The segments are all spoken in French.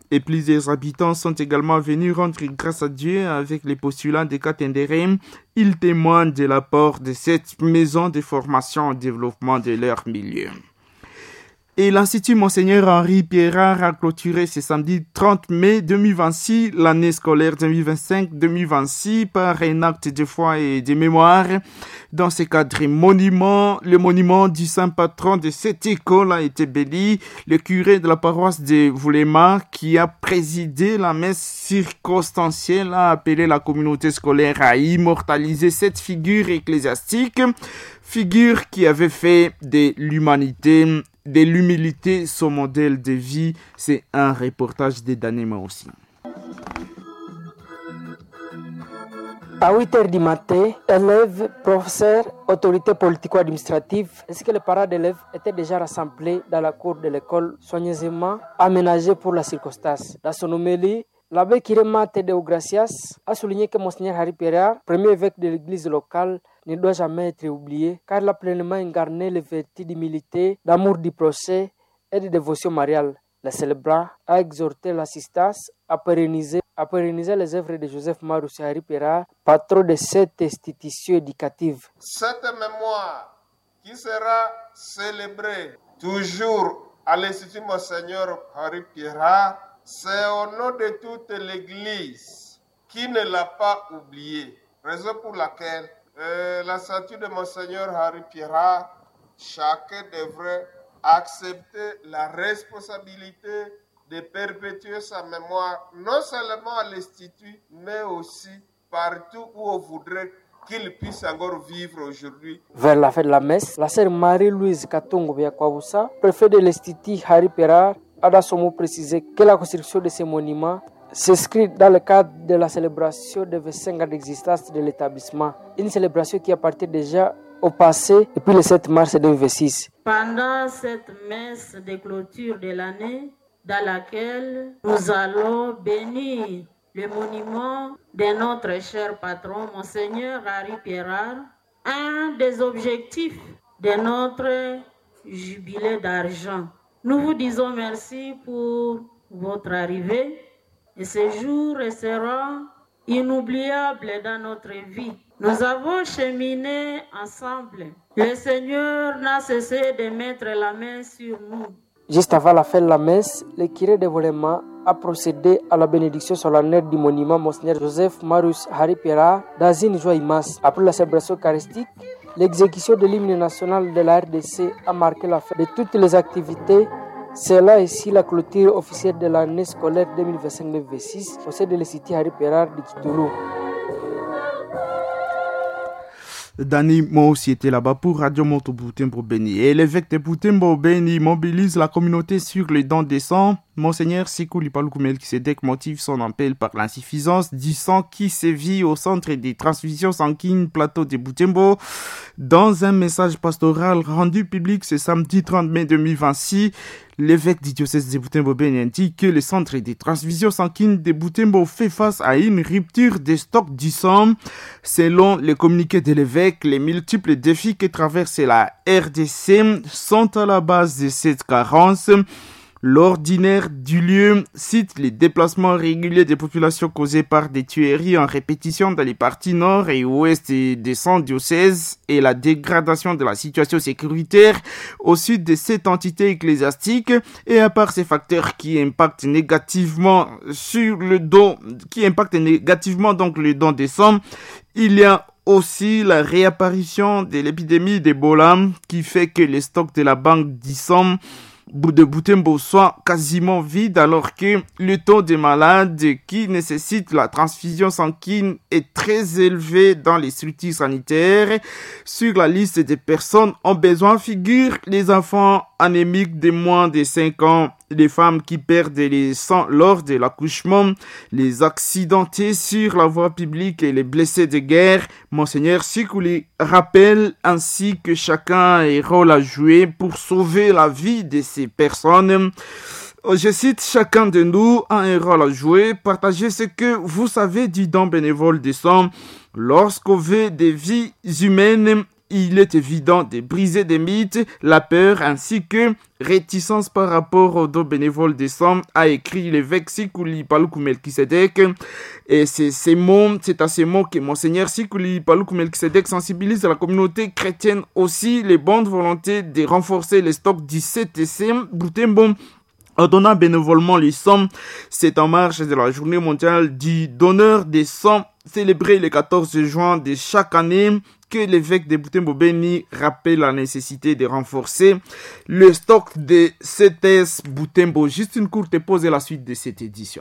Et plusieurs habitants sont également venus rendre grâce à Dieu avec les postulants de Katendere. Ils témoignent de l'apport de cette maison de formation au développement de leur milieu. Et l'Institut Monseigneur Henri Pierrard a clôturé ce samedi 30 mai 2026 l'année scolaire 2025-2026 par un acte de foi et de mémoire. Dans ce cadre, le monument du saint patron de cette école a été béni. Le curé de la paroisse de Voulema, qui a présidé la messe circonstancielle, a appelé la communauté scolaire à immortaliser cette figure ecclésiastique, figure qui avait fait de l'humilité son modèle de vie. C'est un reportage de Danema aussi. À 8h du matin, élèves, professeurs, autorités politico-administratives ainsi que les parents d'élèves étaient déjà rassemblés dans la cour de l'école soigneusement aménagée pour la circonstance. Dans son homélie, l'abbé Kirema Tedeo Gracias a souligné que Monseigneur Henri Pierrard, premier évêque de l'église locale, ne doit jamais être oublié car il a pleinement incarné les vertus d'humilité, d'amour du procès et de dévotion mariale. Le célébrant a exhorté l'assistance à pérenniser les œuvres de Joseph Marus Henri Pierrard, patron de cette institution éducative. Cette mémoire qui sera célébrée toujours à l'Institut Monseigneur Henri Pierrard, c'est au nom de toute l'Église qui ne l'a pas oublié. Raison pour laquelle la statue de Monseigneur Henri Pierrard, chacun devrait accepter la responsabilité de perpétuer sa mémoire, non seulement à l'Institut, mais aussi partout où on voudrait qu'il puisse encore vivre aujourd'hui. Vers la fin de la messe, la sœur Marie-Louise Katongo Biakwawusa, préfet de l'Institut Henri Pierrard, a dans son mot précisé que la construction de ces monuments s'inscrit dans le cadre de la célébration des 25 ans d'existence de l'établissement. Une célébration qui appartient déjà au passé depuis le 7 mars 2026. Pendant cette messe de clôture de l'année, dans laquelle nous allons bénir le monument de notre cher patron, Monseigneur Henri Pierrard, un des objectifs de notre jubilé d'argent. Nous vous disons merci pour votre arrivée et ce jour sera inoubliable dans notre vie. Nous avons cheminé ensemble. Le Seigneur n'a cessé de mettre la main sur nous. Juste avant la fin de la messe, le curé de Voulema a procédé à la bénédiction solennelle du monument Monseigneur Joseph Marus Henri Pierrard dans une joie immense. Après la célébration eucharistique, l'exécution de l'hymne national de la RDC a marqué la fin de toutes les activités. C'est là ici la clôture officielle de l'année scolaire 2025-2026 au sein de l'Institut Henri Pierrard de Kitulu. Dani Mo aussi était là-bas pour Radio Moto Butembo Beni. Et l'évêque de Butembo Beni mobilise la communauté sur les dons des sangs. Monseigneur Sikou Lipaloukoumel Kisedek motive son appel par l'insuffisance du sang qui sévit au centre des transfusions sanguines plateau de Butembo. Dans un message pastoral rendu public ce samedi 30 mai 2026, l'évêque du diocèse de Butembo-Beni indique que le centre des transfusions sanguines de Butembo fait face à une rupture des stocks du sang. Selon le communiqué de l'évêque, les multiples défis que traverse la RDC sont à la base de cette carence. L'ordinaire du lieu cite les déplacements réguliers des populations causés par des tueries en répétition dans les parties nord et ouest des centres diocèses et la dégradation de la situation sécuritaire au sud de cette entité ecclésiastique. Et à part ces facteurs qui impactent négativement donc le don des sangs, il y a aussi la réapparition de l'épidémie d'Ebola qui fait que les stocks de la banque du sang de Butembo soit quasiment vide alors que le taux des malades qui nécessitent la transfusion sanguine est très élevé dans les structures sanitaires. Sur la liste des personnes en besoin figurent les enfants anémiques de moins de 5 ans, les femmes qui perdent les sangs lors de l'accouchement, les accidentés sur la voie publique et les blessés de guerre. Monseigneur Sikouli rappelle ainsi que chacun a un rôle à jouer pour sauver la vie de ces personnes. Je cite, chacun de nous a un rôle à jouer, partagez ce que vous savez du don bénévole de sang. Lorsqu'on veut des vies humaines, il est évident de briser des mythes, la peur ainsi que réticence par rapport aux dons bénévoles des sommes, a écrit l'évêque Sikuli Paluku Melkisedek. Et c'est à ces mots que Monseigneur Sikuli Paluku Melkisedek sensibilise la communauté chrétienne aussi les bonnes volontés de renforcer les stocks du CTC Butembo en donnant bénévolement les sommes. C'est en marge de la journée mondiale du donneur des sommes célébrée le 14 juin de chaque année que l'évêque de Butembo Beni rappelle la nécessité de renforcer le stock de CTS Butembo. Juste une courte pause et la suite de cette édition.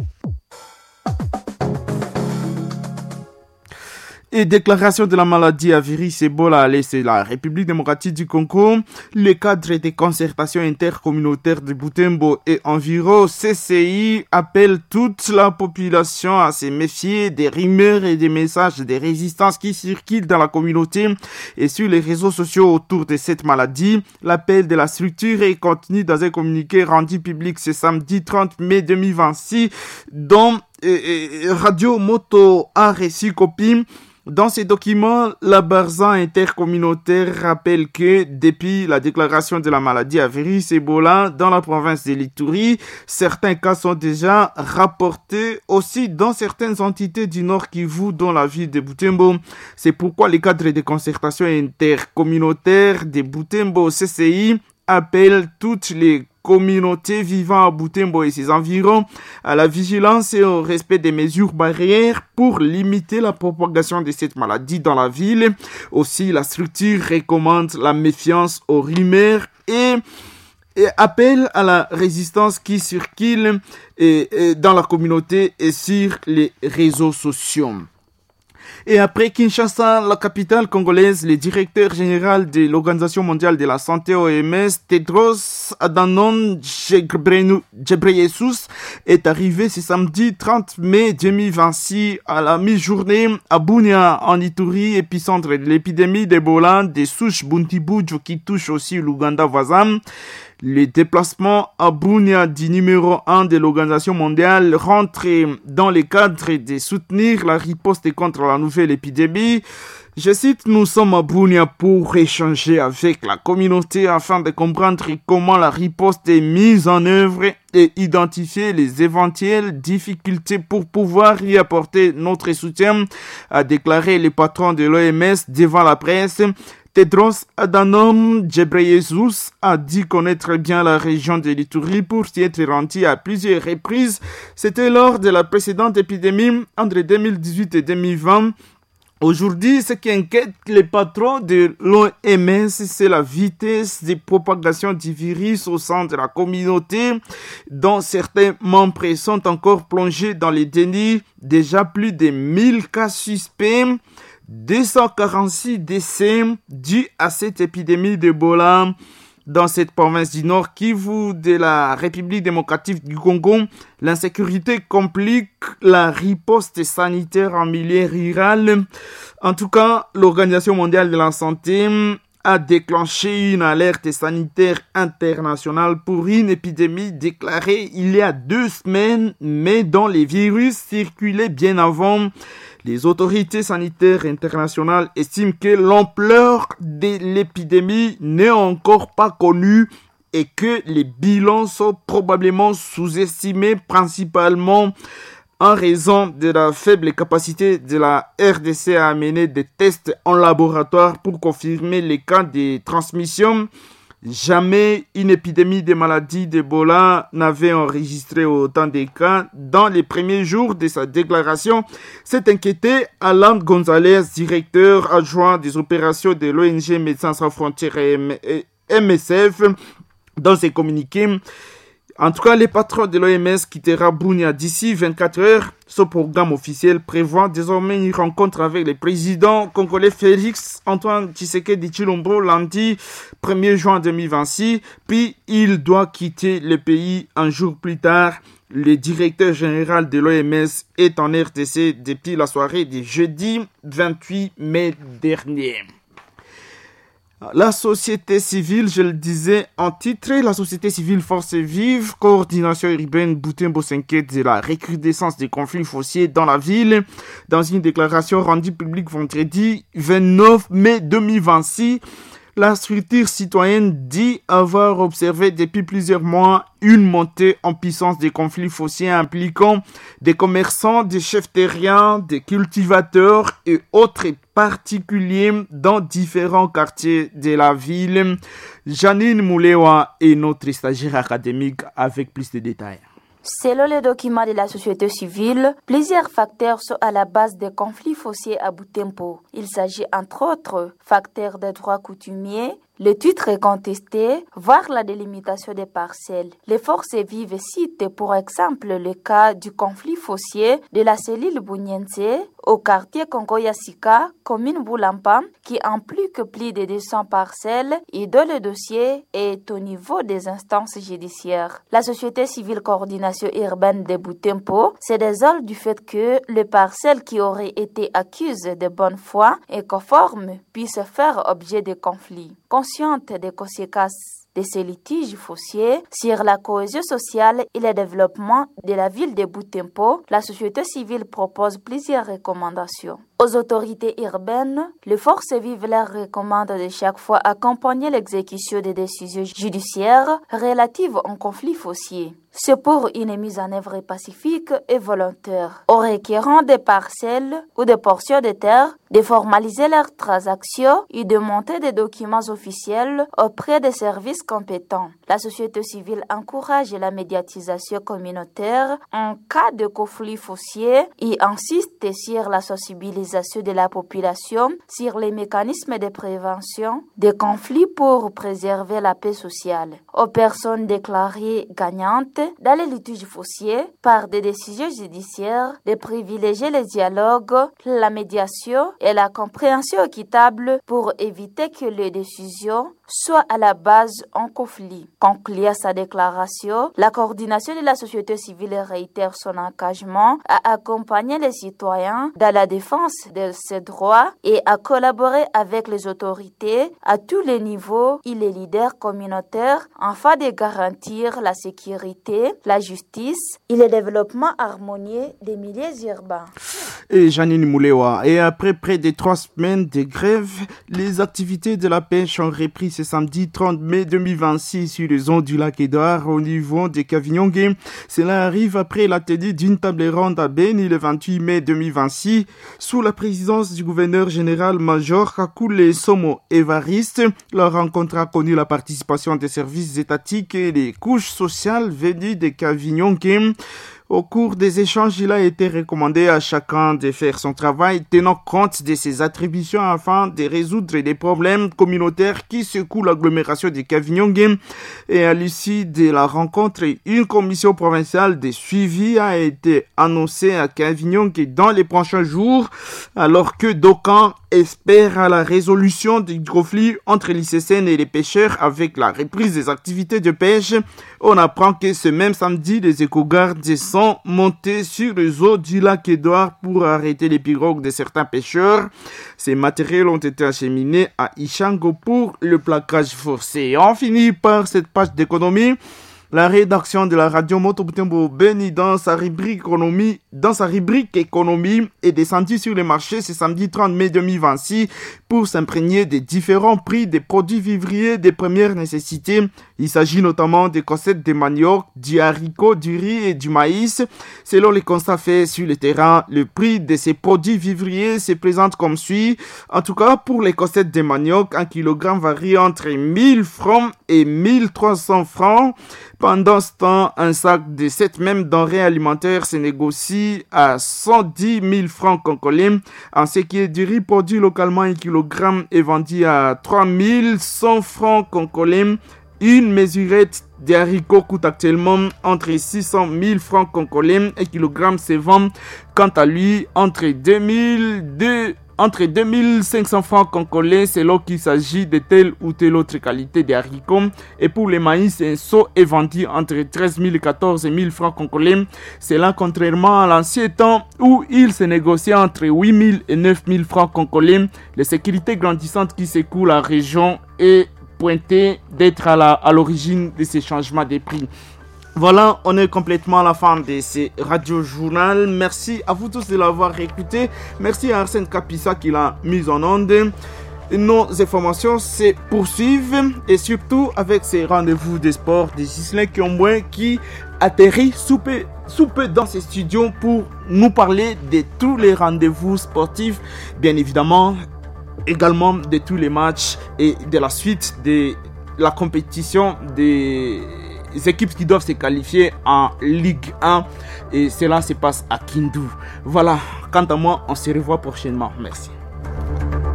Et déclaration de la maladie à virus Ebola à l'est de la République démocratique du Congo, le cadre de concertation intercommunautaire de Butembo et environ CCI appelle toute la population à se méfier des rumeurs et des messages de résistance qui circulent dans la communauté et sur les réseaux sociaux autour de cette maladie. L'appel de la structure est contenu dans un communiqué rendu public ce samedi 30 mai 2026 dont Radio Moto a reçu copie. Dans ces documents, la Barza intercommunautaire rappelle que depuis la déclaration de la maladie à virus Ebola dans la province de l'Ituri, certains cas sont déjà rapportés aussi dans certaines entités du Nord Kivu, dont la ville de Butembo. C'est pourquoi les cadres de concertation intercommunautaire de Butembo CCI appellent toutes les communautés vivant à Butembo et ses environs à la vigilance et au respect des mesures barrières pour limiter la propagation de cette maladie dans la ville. Aussi, la structure recommande la méfiance aux rumeurs et appelle à la résistance qui circule dans la communauté et sur les réseaux sociaux. Et après Kinshasa, la capitale congolaise, le directeur général de l'Organisation mondiale de la santé OMS, Tedros Adhanom Ghebreyesus, est arrivé ce samedi 30 mai 2026 à la mi-journée à Bunia, en Ituri, épicentre de l'épidémie d'Ebola des souches Buntibujo qui touche aussi l'Ouganda voisin. Le déplacement à Bunia du numéro 1 de l'Organisation mondiale rentre dans le cadre de soutenir la riposte contre la nouvelle épidémie. Je cite, nous sommes à Bunia pour échanger avec la communauté afin de comprendre comment la riposte est mise en œuvre et identifier les éventuelles difficultés pour pouvoir y apporter notre soutien, a déclaré le patron de l'OMS devant la presse. Tedros Adhanom Ghebreyesus a dit connaître bien la région de l'Ituri pour s'y être rendu à plusieurs reprises. C'était lors de la précédente épidémie entre 2018 et 2020. Aujourd'hui, ce qui inquiète les patrons de l'OMS, c'est la vitesse de propagation du virus au sein de la communauté, dont certains membres sont encore plongés dans les dénis. Déjà plus de 1000 cas suspects, 246 décès dus à cette épidémie d'Ebola dans cette province du Nord Kivu de la République démocratique du Congo. L'insécurité complique la riposte sanitaire en milieu rural. En tout cas, l'Organisation mondiale de la santé a déclenché une alerte sanitaire internationale pour une épidémie déclarée il y a 2 semaines, mais dont les virus circulaient bien avant. Les autorités sanitaires internationales estiment que l'ampleur de l'épidémie n'est encore pas connue et que les bilans sont probablement sous-estimés, principalement en raison de la faible capacité de la RDC à mener des tests en laboratoire pour confirmer les cas de transmission. Jamais une épidémie de maladie d'Ebola n'avait enregistré autant de cas. Dans les premiers jours de sa déclaration, s'est inquiété Alan Gonzalez, directeur adjoint des opérations de l'ONG Médecins sans frontières et MSF, dans ses communiqués. En tout cas, les patrons de l'OMS quittera Bunia d'ici 24 heures. Ce programme officiel prévoit désormais une rencontre avec le président congolais Félix Antoine Tshisekedi Tshilombo lundi 1er juin 2026. Puis, il doit quitter le pays un jour plus tard. Le directeur général de l'OMS est en RDC depuis la soirée du jeudi 28 mai dernier. La société civile, je le disais en titre, la société civile Force Vive, coordination urbaine Butembo s'inquiète de la recrudescence des conflits fonciers dans la ville. Dans une déclaration rendue publique vendredi 29 mai 2026, la structure citoyenne dit avoir observé depuis plusieurs mois une montée en puissance des conflits fonciers impliquant des commerçants, des chefs terriens, des cultivateurs et autres particuliers dans différents quartiers de la ville. Janine Moulewa est notre stagiaire académique avec plus de détails. Selon les documents de la société civile, plusieurs facteurs sont à la base des conflits fonciers à Butembo. Il s'agit entre autres facteurs de droits coutumiers, le titre est contesté, voire la délimitation des parcelles. Les forces vives citent pour exemple le cas du conflit foncier de la cellule Bunyense au quartier Kongoyasika, commune Boulampa, qui implique plus de 200 parcelles et dont le dossier est au niveau des instances judiciaires. La société civile coordination urbaine de Butembo se désole du fait que les parcelles qui auraient été accusées de bonne foi et conformes puissent faire objet de conflits. Consciente des conséquences de ces litiges fonciers sur la cohésion sociale et le développement de la ville de Butembo, la société civile propose plusieurs recommandations. Aux autorités urbaines, les forces vives leur recommandent de chaque fois accompagner l'exécution des décisions judiciaires relatives aux conflits fonciers. C'est pour une mise en œuvre pacifique et volontaire. Aux requérants des parcelles ou des portions de terre, de formaliser leurs transactions et de monter des documents officiels auprès des services compétents. La société civile encourage la médiatisation communautaire en cas de conflit foncier et insiste sur la sensibilisation de la population sur les mécanismes de prévention des conflits pour préserver la paix sociale. Aux personnes déclarées gagnantes dans les litiges fonciers par des décisions judiciaires de privilégier le dialogue, la médiation et la compréhension équitable pour éviter que les décisions soient à la base en conflit. Concluant sa déclaration, la coordination de la société civile réitère son engagement à accompagner les citoyens dans la défense de ses droits et à collaborer avec les autorités à tous les niveaux et les leaders communautaires afin de garantir la sécurité, la justice et le développement harmonieux des milieux urbains. Et Janine Moulewa, et après près de 3 semaines de grève, les activités de la pêche ont repris ce samedi 30 mai 2026 sur les ondes du lac Édouard au niveau de Kavinyonge. Cela arrive après la tenue d'une table ronde à Beni le 28 mai 2026 sous la présidence du gouverneur général-major Kakule Somo Evariste. La rencontre a connu la participation des services étatiques et des couches sociales venues de Kavinyonge. Au cours des échanges, il a été recommandé à chacun de faire son travail tenant compte de ses attributions afin de résoudre les problèmes communautaires qui secouent l'agglomération de Kavinyonge. Et à l'issue de la rencontre, une commission provinciale de suivi a été annoncée à Kavinyonge dans les prochains jours, alors que d'aucuns espèrent à la résolution du conflit entre l'ICCN et les pêcheurs avec la reprise des activités de pêche. On apprend que ce même samedi, les éco-gardes sont montés sur les eaux du lac Édouard pour arrêter les pirogues de certains pêcheurs. Ces matériels ont été acheminés à Ishango pour le plaquage forcé. On finit par cette page d'économie. La rédaction de la radio Moto Butembo Beni dans sa rubrique économie est descendue sur les marchés ce samedi 30 mai 2026 pour s'imprégner des différents prix des produits vivriers de première nécessité. Il s'agit notamment des caussettes de manioc, du haricot, du riz et du maïs. Selon les constats faits sur le terrain, le prix de ces produits vivriers se présente comme suit. En tout cas, pour les caussettes de manioc, 1 kg varie entre 1000 francs et 1300 francs. Pendant ce temps, un sac de cette même denrée alimentaire se négocie à 110 000 francs congolais. En ce qui est du riz produit localement, 1 kg est vendu à 3100 francs congolais. Une mesurette de haricots coûte actuellement entre 600 000 francs congolais. 1 kg se vend quant à lui entre 2500 francs congolais selon qu'il s'agit de telle ou telle autre qualité de haricots. Et pour les maïs, un seau est vendu entre 13 000 et 14 000 francs congolais. Cela contrairement à l'ancien temps où il se négociait entre 8 000 et 9 000 francs congolais. Les sécurités grandissantes qui secouent la région est pointé d'être à l'origine de ces changements des prix. Voilà, on est complètement à la fin de ce Radio Journal. Merci à vous tous de l'avoir écouté. Merci à Arsène Kapissa qui l'a mis en onde. Nos informations se poursuivent et surtout avec ces rendez-vous des sports des Gislain qui atterrit sous peu dans ces studios pour nous parler de tous les rendez-vous sportifs, bien évidemment, également de tous les matchs et de la suite de la compétition des équipes qui doivent se qualifier en Ligue 1 et cela se passe à Kindu. Voilà, quant à moi, on se revoit prochainement. Merci.